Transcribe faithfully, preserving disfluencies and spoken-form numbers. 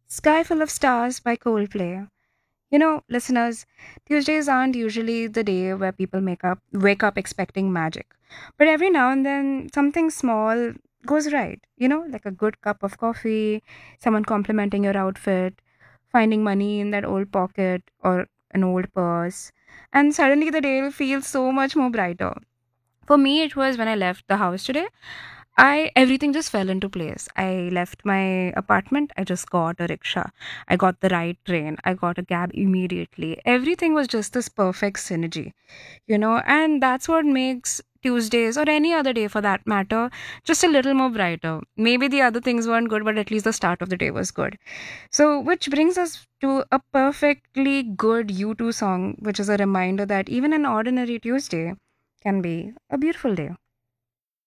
Sky Full of Stars by Coldplay. You know, listeners, Tuesdays aren't usually the day where people make up wake up expecting magic. But every now and then something small goes right. You know, like a good cup of coffee, someone complimenting your outfit, finding money in that old pocket or an old purse, and suddenly the day feels so much more brighter. For me, it was when I left the house today. I everything just fell into place. I left my apartment. I just got a rickshaw. I got the right train. I got a cab immediately. Everything was just this perfect synergy, you know, and that's what makes Tuesdays or any other day for that matter just a little more brighter. Maybe the other things weren't good, but at least the start of the day was good. So, which brings us to a perfectly good U two song, which is a reminder that even an ordinary Tuesday can be a beautiful day.